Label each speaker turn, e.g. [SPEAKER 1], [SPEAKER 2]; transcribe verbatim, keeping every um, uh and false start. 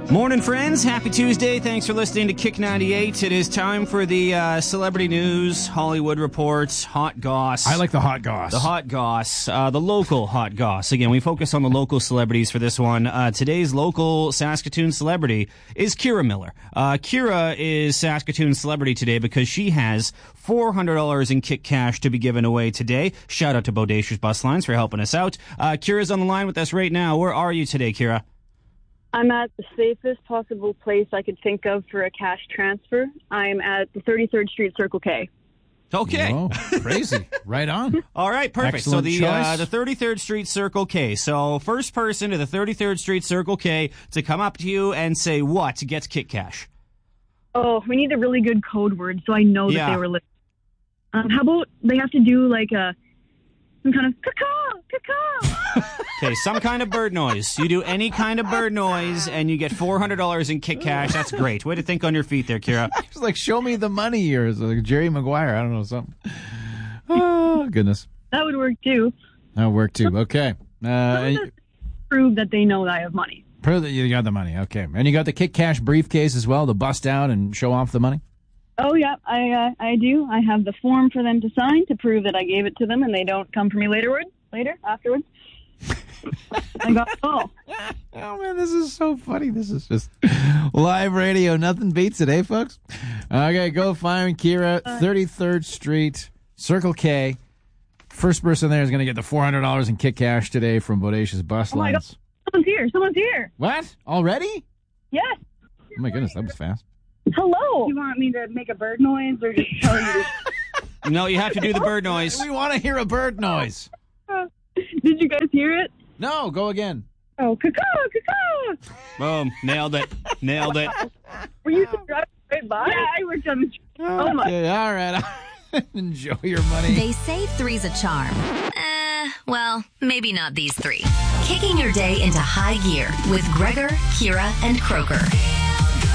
[SPEAKER 1] Morning, friends. Happy Tuesday. Thanks for listening to Kick ninety-eight. It is time for the uh, celebrity news, Hollywood reports, hot goss.
[SPEAKER 2] I like the hot goss.
[SPEAKER 1] The hot goss, uh, the local hot goss. Again, we focus on the local celebrities for this one. Uh, today's local Saskatoon celebrity is Kira Miller. Uh, Kira is Saskatoon's celebrity today because she has four hundred dollars in Kick Cash to be given away today. Shout out to Bodacious Bus Lines for helping us out. Uh, Kira's on the line with us right now. Where are you today, Kira?
[SPEAKER 3] I'm at the safest possible place I could think of for a cash transfer. I'm at the thirty-third Street Circle K.
[SPEAKER 1] Okay.
[SPEAKER 2] Oh, crazy. Right on.
[SPEAKER 1] All right, perfect.
[SPEAKER 2] Excellent
[SPEAKER 1] so the
[SPEAKER 2] choice.
[SPEAKER 1] uh, the thirty-third Street Circle K. So first person to the thirty-third Street Circle K to come up to you and say what gets Kick Cash.
[SPEAKER 3] Oh, we need a really good code word so I know that
[SPEAKER 1] Yeah.
[SPEAKER 3] they were listening. Um, how about they have to do like a some kind of caw caw.
[SPEAKER 1] Okay, some kind of bird noise. You do any kind of bird noise, and you get four hundred dollars in Kick Cash. That's great. Way to think on your feet there, Kira.
[SPEAKER 2] It's like, show me the money, or it's like Jerry Maguire. I don't know, something. Oh, goodness.
[SPEAKER 3] That would work too.
[SPEAKER 2] That'll work too. Okay. Uh, and you-
[SPEAKER 3] Prove that they know that I have money.
[SPEAKER 2] prove that you got the money. Okay. And you got the Kick Cash briefcase as well to bust out and show off the money?
[SPEAKER 3] Oh yeah, I uh, I do. I have the form for them to sign to prove that I gave it to them, and they don't come for me laterward, later afterwards. I got it all.
[SPEAKER 2] Oh, man, this is so funny. This is just live radio. Nothing beats it, eh, folks? Okay, go find Kira, thirty-third Street, Circle K. First person there is going to get the four hundred dollars in Kick Cash today from Bodacious Bus
[SPEAKER 3] Oh my God.
[SPEAKER 2] Lines.
[SPEAKER 3] Someone's here. Someone's here.
[SPEAKER 2] What? Already?
[SPEAKER 3] Yes.
[SPEAKER 2] Oh, my goodness, that was fast.
[SPEAKER 3] Hello. You want me to make a bird noise or just tell you to...
[SPEAKER 1] No, you have to do the bird noise.
[SPEAKER 2] We want to hear a bird noise.
[SPEAKER 3] Did you guys hear it?
[SPEAKER 2] No, go again.
[SPEAKER 3] Oh, caw caw.
[SPEAKER 1] Boom. Nailed it. Nailed it.
[SPEAKER 3] Were you driving right by? Yeah, I worked on the street. Oh, my.
[SPEAKER 2] Okay, all right. Enjoy your money.
[SPEAKER 4] They say three's a charm. Eh, well, maybe not these three. Kicking your day into high gear with Gregor, Kira, and Croker.